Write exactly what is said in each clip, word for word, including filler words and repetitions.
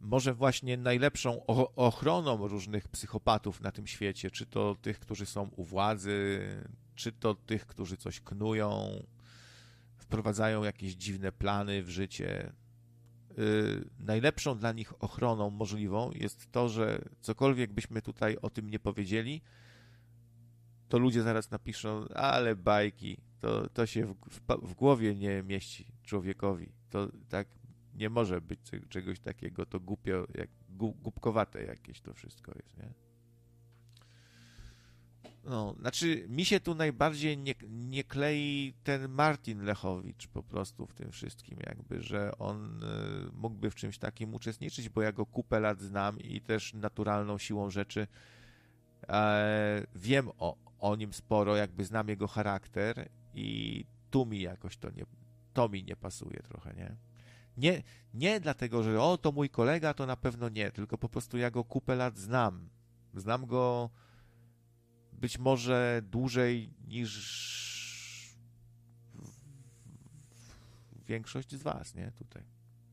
może właśnie najlepszą ochroną różnych psychopatów na tym świecie, czy to tych, którzy są u władzy, czy to tych, którzy coś knują, wprowadzają jakieś dziwne plany w życie. Yy, najlepszą dla nich ochroną możliwą jest to, że cokolwiek byśmy tutaj o tym nie powiedzieli, to ludzie zaraz napiszą, ale bajki, to, to się w, w, w głowie nie mieści człowiekowi. To tak nie może być czegoś takiego, to głupio, jak, głupkowate jakieś to wszystko jest, nie? No, znaczy mi się tu najbardziej nie, nie klei ten Martin Lechowicz po prostu w tym wszystkim, jakby, że on y, mógłby w czymś takim uczestniczyć, bo ja go kupę lat znam i też naturalną siłą rzeczy e, wiem o, o nim sporo, jakby znam jego charakter i tu mi jakoś to nie, to mi nie pasuje trochę, nie? Nie, nie dlatego, że o, to mój kolega, to na pewno nie, tylko po prostu ja go kupę lat znam. Znam go być może dłużej niż większość z was, nie? Tutaj.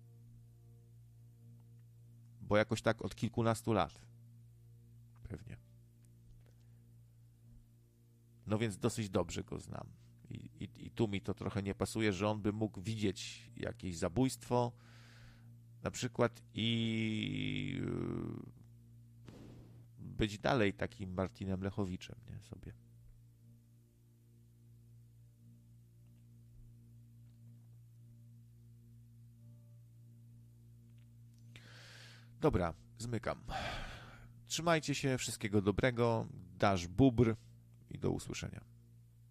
Bo jakoś tak od kilkunastu lat. Pewnie. No więc dosyć dobrze go znam. I, i, I tu mi to trochę nie pasuje, że on by mógł widzieć jakieś zabójstwo na przykład i być dalej takim Martinem Lechowiczem, nie? Sobie. Dobra, zmykam. Trzymajcie się, wszystkiego dobrego. Dasz Bubr i do usłyszenia.